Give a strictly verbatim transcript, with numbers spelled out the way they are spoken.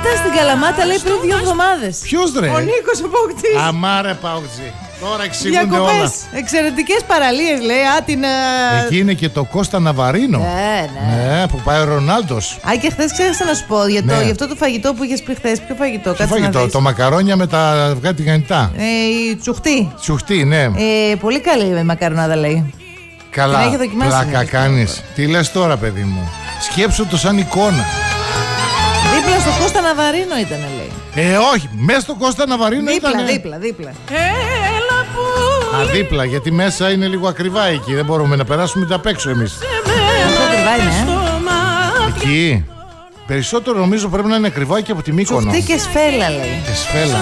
Ήταν στην Καλαμάτα, λέει, πριν δύο εβδομάδες. Ποιος ρε? Ο Νίκος ο Παοκτής. Αμάρε Παοκτζή. Τώρα εξηγούνται όλα. Εξαιρετικές παραλίες, λέει. Α, την, εκεί είναι και το Κώστα Ναβαρίνο. Ναι, ναι. Ναι, που πάει ο Ρονάλντος. Α, και χθες ξέχασα να σου πω για, το, Ναι. για αυτό το φαγητό που είχες πει χθες. Ποιο φαγητό, Ποιο φαγητό, το μακαρόνια με τα αυγά τηγανιτά. Ε, η τσουχτή. Τσουχτή, ναι. Ε, πολύ καλή η μακαρονάδα, λέει. Καλά, έχει δοκιμάσει, πλάκα ναι, κάνεις. Τι λες τώρα, παιδί μου? Σκέψου το σαν εικόνα. Δίπλα στο Κώστα Ναβαρίνο ήταν, λέει. Ε, όχι, μέσα στο Κώστα Ναβαρίνο Δίπλα, ήταν. δίπλα, δίπλα. Α, δίπλα, γιατί μέσα είναι λίγο ακριβά εκεί. Δεν μπορούμε να περάσουμε τα απ' έξω εμείς. Αυτό ακριβά είναι, ε. Εκεί. Περισσότερο νομίζω πρέπει να είναι ακριβά και από τη Μύκονο. Τσουχτή και σφέλα, λέει. Και σφέλα.